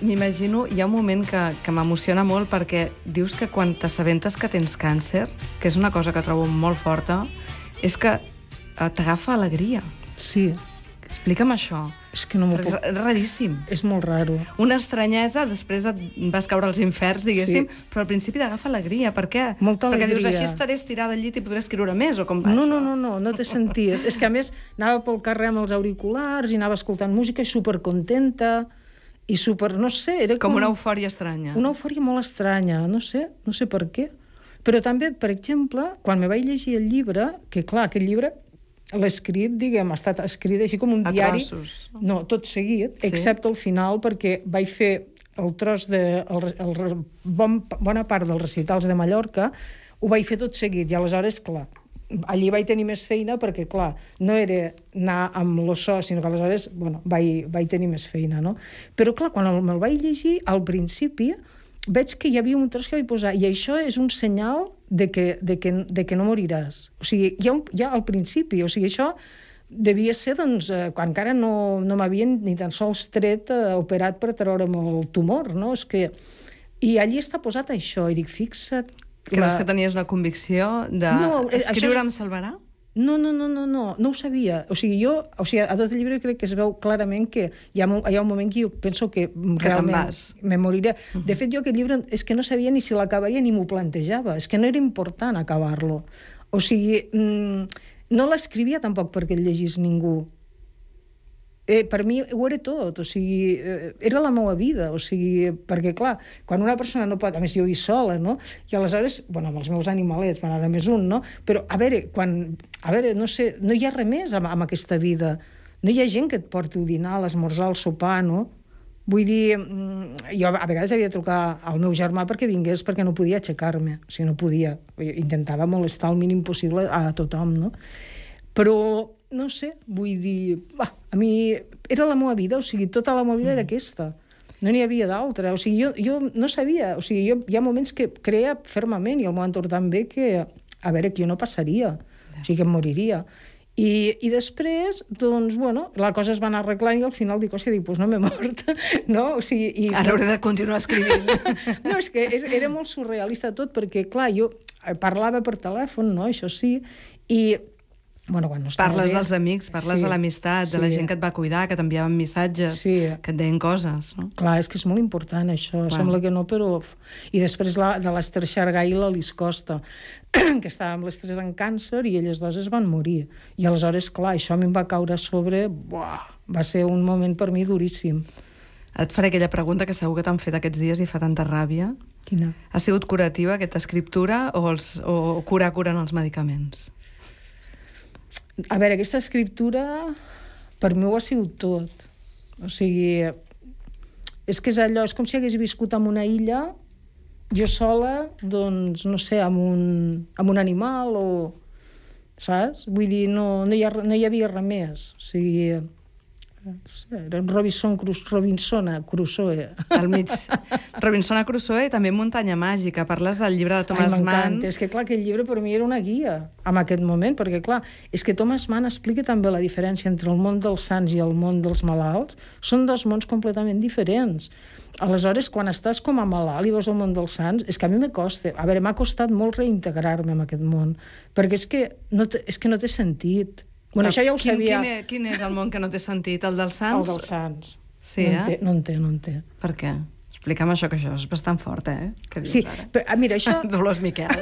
m'imagino, hi ha un moment que m'emociona molt perquè dius que quan t'assabentes que tens càncer, que és una cosa que trobo molt forta, és que t'agafa alegria. Sí. Explica'm això. És que no m'ho puc... És raríssim. És molt raro. Una estranyesa, després vas caure als inferns, diguéssim, però al principi t'agafa alegria. Per què? Molta alegria. Perquè dius, així estaré estirada al llit i podré escriure més, o com va? No té sentit. És que, a més, anava pel carrer amb els auriculars i anava escoltant música i supercontenta i super... no sé, era com una eufòria estranya. Una eufòria molt estranya, no sé per què. Però també, per exemple, quan me vaig llegir el llibre, que clar, aquest llibre l'he escrit, diguem, ha estat escrit així com un diari. A trossos. No, tot seguit, excepte al final, perquè vaig fer el tros de... bona part dels recitals de Mallorca, ho vaig fer tot seguit, i aleshores, clar, allí vaig tenir més feina perquè, clar, no era anar amb lo so, sinó que aleshores, bueno, vaig tenir més feina, no? Però, clar, quan me'l vaig llegir, al principi, veig que hi havia un tros que vaig posar, i això és un senyal de que no moriràs. O sigui, ja al principi, o sigui, això devia ser, doncs, quan encara no m'havien ni tan sols tret, operat per treure'm el tumor, no? És que... I allí està posat això, i dic, fixa't... Creus que tenies una convicció de escriure em salvarà? No ho sabia. O sigui, a tot el llibre crec que es veu clarament que hi ha un moment que jo penso que realment me moriré. De fet, jo aquest llibre és que no sabia ni si l'acabaria ni m'ho plantejava. És que no era important acabar-lo. O sigui, no l'escrivia tampoc perquè el llegís ningú. Per mi ho era tot, o sigui, era la meva vida, o sigui, perquè, clar, quan una persona no pot... A més, jo hi sola, no? I aleshores, bueno, amb els meus animalets, bueno, ara més un, no? Però, a veure, no sé, no hi ha res més amb aquesta vida. No hi ha gent que et porti el dinar, l'esmorzar, el sopar, no? Vull dir, jo a vegades havia de trucar al meu germà perquè vingués, perquè no podia aixecar-me, o sigui, no podia. Intentava molestar el mínim possible a tothom, no? Però... no sé, vull dir... a mi era la meva vida, o sigui, tota la meva vida era aquesta. No n'hi havia d'altra. O sigui, jo no sabia. O sigui, hi ha moments que creia fermament, i al moment també, que, a veure, que jo no passaria. O sigui, que em moriria. I després, doncs, bueno, la cosa es va anar arreglant i al final dic, doncs no m'he mort. No? O sigui, ara hauré de continuar escrivint. No, és que era molt surrealista tot, perquè, clar, jo parlava per telèfon, no? Això sí, i... Bueno, quan no parles dels amics, parles de l'amistat, de la gent que et va cuidar, que t'enviaven missatges, que et deien coses, no? Clar, és que és molt important això, sembla que no, però... I després de l'Esther Xargai, l'Alice Costa, que estava amb les tres en càncer i elles dues es van morir. I aleshores, clar, això a mi em va caure a sobre... Va ser un moment per mi duríssim. Et faré aquella pregunta que segur que t'han fet aquests dies i fa tanta ràbia. Quina? Ha sigut curativa aquesta escriptura o curar curant els medicaments? A veure, aquesta escriptura per mi ho ha sigut tot. O sigui, és que és allò, és com si hagués viscut en una illa, jo sola, doncs, no sé, amb un animal o... Saps? Vull dir, no hi havia res més. O sigui, era un Robinson Crusoe. Al mig. Robinson Crusoe i també Muntanya Màgica. Parles del llibre de Thomas Mann. És que, clar, aquell llibre per mi era una guia en aquest moment, perquè, clar, és que Thomas Mann explica també la diferència entre el món dels sants i el món dels malalts. Són dos mons completament diferents. Aleshores, quan estàs com a malalt i veus el món dels sants, és que a mi m'ha costat molt reintegrar-me en aquest món, perquè és que no té sentit. Bueno, això ja ho sabia. Quin és el món que no té sentit? El dels sants? El dels sants. Sí, no en té. Per què? Explica'm això, que això és bastant fort, Què dius ara? Però, mira, això... Dolors Miquel.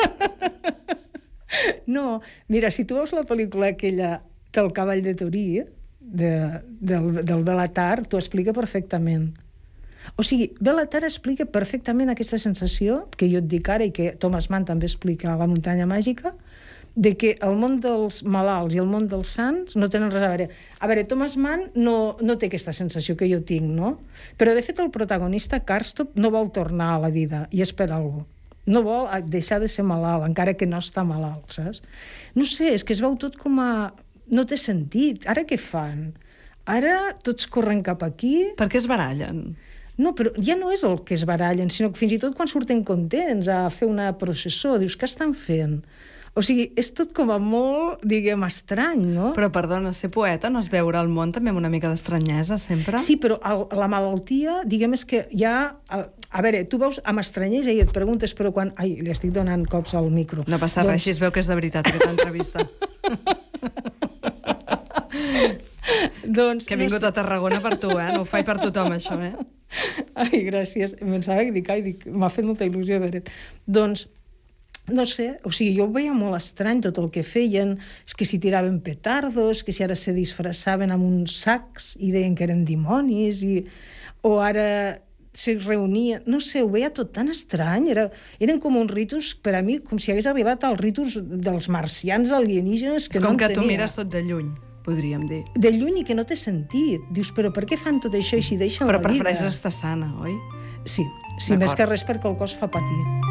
No, mira, si tu veus la pel·lícula aquella del Cavall de Torí, del Belatar, t'ho explica perfectament. O sigui, Belatar explica perfectament aquesta sensació que jo et dic ara i que Thomas Mann també explica a La Muntanya Màgica, de que el món dels malalts i el món dels sants no tenen res a veure. A veure, Thomas Mann no té aquesta sensació que jo tinc, no? Però, de fet, el protagonista, Karstorp, no vol tornar a la vida i és per alguna cosa. No vol deixar de ser malalt, encara que no està malalt, saps? No sé, és que es veu tot com a... No té sentit. Ara què fan? Ara tots corren cap aquí... Per què es barallen? No, però ja no és el que es barallen, sinó que fins i tot quan surten contents a fer una processó, dius, què estan fent? O sigui, és tot com a molt, diguem, estrany, no? Però, perdona, ser poeta no és veure el món també amb una mica d'estranyesa, sempre? Sí, però la malaltia, diguem, és que ja... A veure, tu veus amb estranyesa i et preguntes, però quan... Ai, li estic donant cops al micro. No passa res, així es veu que és de veritat aquesta entrevista. Doncs, que he vingut a Tarragona per tu, no ho faig per tothom, això, Ai, gràcies. Em pensava que m'ha fet molta il·lusió veure't. Doncs, no sé, o sigui, jo ho veia molt estrany tot el que feien, és que si tiraven petardos, que si ara se disfressaven amb uns sacs i deien que eren dimonis, o ara se reunien, no sé, ho veia tot tan estrany, eren com uns ritus, per a mi, com si hagués arribat als ritus dels marcians alienígenes que no entenia. És com que tu mires tot de lluny, podríem dir. De lluny i que no té sentit. Dius, però per què fan tot això i si deixen la vida? Però prefereixes estar sana, oi? Sí, més que res perquè el cos fa patir.